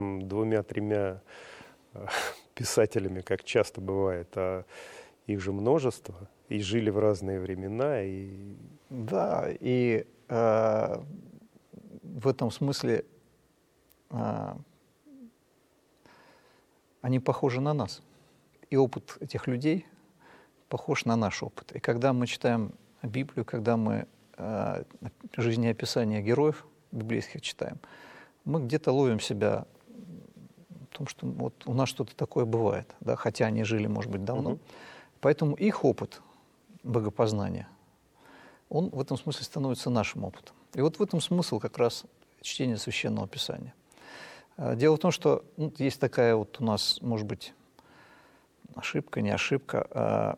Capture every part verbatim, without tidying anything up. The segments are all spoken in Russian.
двумя-тремя писателями, как часто бывает, а их же множество, и жили в разные времена. И... Да, и э, в этом смысле э, они похожи на нас. И опыт этих людей похож на наш опыт. И когда мы читаем Библию, когда мы э, жизнеописания героев библейских читаем, мы где-то ловим себя в том, что вот у нас что-то такое бывает, да, хотя они жили, может быть, давно. Угу. Поэтому их опыт богопознания, он в этом смысле становится нашим опытом. И вот в этом смысл как раз чтения Священного Писания. Дело в том, что ну, есть такая вот у нас, может быть, ошибка, не ошибка. А,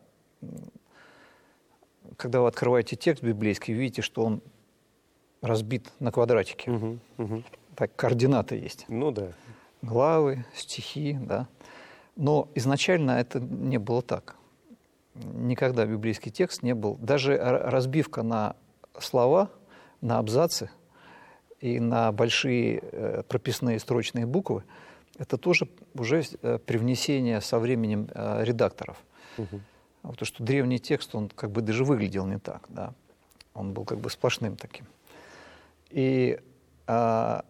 когда вы открываете текст библейский, видите, что он разбит на квадратики. Угу, угу. Так, координаты есть. Ну да. Главы, стихи, да. Но изначально это не было так. Никогда библейский текст не был. Даже разбивка на слова, на абзацы и на большие э, прописные строчные буквы, это тоже уже э, привнесение со временем э, редакторов. Угу. Потому что древний текст, он как бы даже выглядел не так, да. Он был как бы сплошным таким. И а,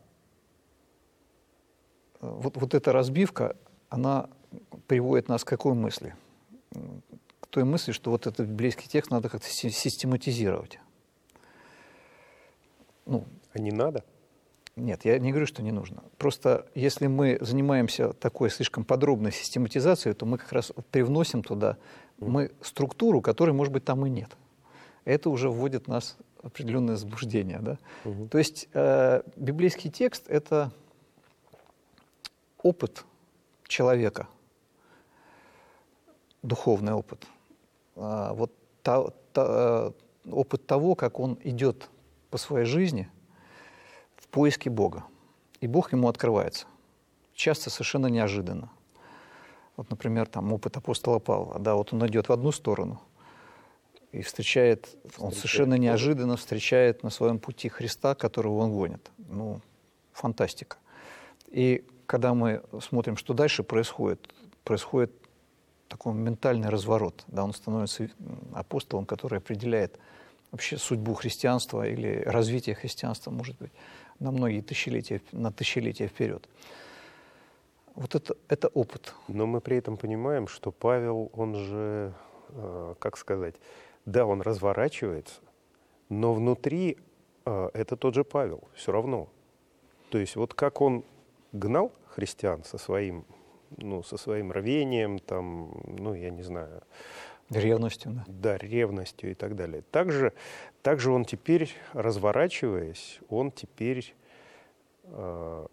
вот, вот эта разбивка, она приводит нас к какой мысли? К той мысли, что вот этот библейский текст надо как-то систематизировать. Ну, а не надо? Нет, я не говорю, что не нужно. Просто если мы занимаемся такой слишком подробной систематизацией, то мы как раз привносим туда мы структуру, которой, может быть, там и нет. Это уже вводит нас в определенное заблуждение. Да? Угу. То есть э, библейский текст – это опыт человека, духовный опыт. Э, вот та, та, э, опыт того, как он идет по своей жизни в поиске Бога. И Бог ему открывается. Часто совершенно неожиданно. Вот, например, там опыт апостола Павла. Да, вот он идет в одну сторону и встречает, встречает он совершенно неожиданно встречает на своем пути Христа, которого он гонит. Ну, фантастика. И когда мы смотрим, что дальше происходит, происходит такой ментальный разворот. Да, он становится апостолом, который определяет вообще судьбу христианства или развитие христианства, может быть, на многие тысячелетия, на тысячелетия вперед. Вот это, это опыт. Но мы при этом понимаем, что Павел, он же, э, как сказать, да, он разворачивается, но внутри э, это тот же Павел, все равно. То есть вот как он гнал христиан со своим, ну, со своим рвением, там, ну, я не знаю... Ревностью, да. Да, ревностью и так далее. Также, также он теперь, разворачиваясь, он теперь... Э,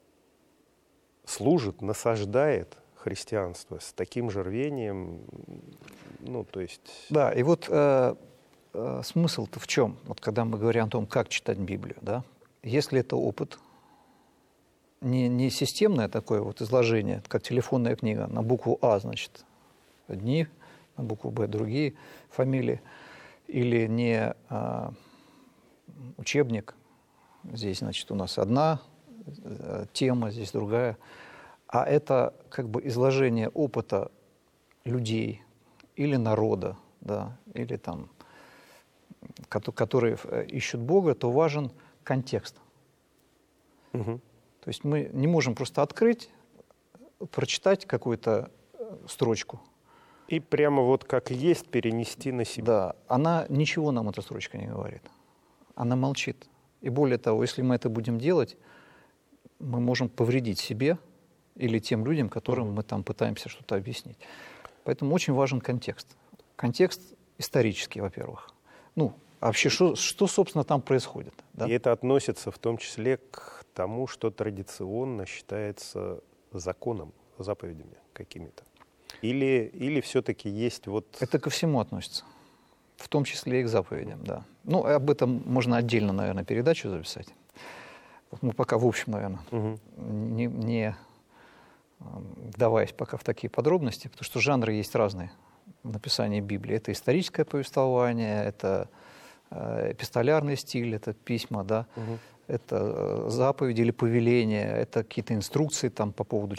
служит, насаждает христианство с таким же рвением, ну, то есть... Да, и вот э, э, смысл-то в чем? Вот когда мы говорим о том, как читать Библию, да? Если это опыт, не, не системное такое вот изложение, как телефонная книга, на букву А, значит, одни, на букву Б другие фамилии, или не э, учебник, здесь, значит, у нас одна тема, здесь другая. А это как бы изложение опыта людей или народа, да, или там, которые ищут Бога, то важен контекст. Угу. То есть мы не можем просто открыть, прочитать какую-то строчку. И прямо вот как есть перенести на себя. Да, она ничего нам, эта строчка, не говорит. Она молчит. И более того, если мы это будем делать, мы можем повредить себе или тем людям, которым мы там пытаемся что-то объяснить. Поэтому очень важен контекст. Контекст исторический, во-первых. Ну, а вообще, что, что, собственно, там происходит? Да? И это относится в том числе к тому, что традиционно считается законом, заповедями какими-то. Или, или все-таки есть вот... Это ко всему относится. В том числе и к заповедям, да. Ну, об этом можно отдельно, наверное, передачу записать. Мы пока в общем, наверное, угу. не, не вдаваясь пока в такие подробности, потому что жанры есть разные в написании Библии. Это историческое повествование, это эпистолярный стиль, это письма, да, угу. это заповеди или повеления, это какие-то инструкции там, по поводу